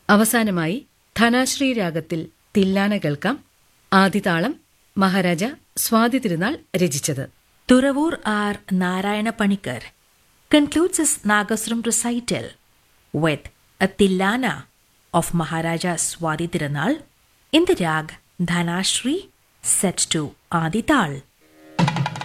അവസാനമായി ധനാശ്രീ രാഗത്തിൽ തില്ലാന കേൾക്കാം. ആദിതാളം മഹാരാജ സ്വാതി തിരുനാൾ രചിച്ചത്. Thuravur R. Narayana Panikar concludes his Nagaswaram recital with a Tillana of Maharaja Swadhi Tirunal in the rag Dhanashri set to Adital.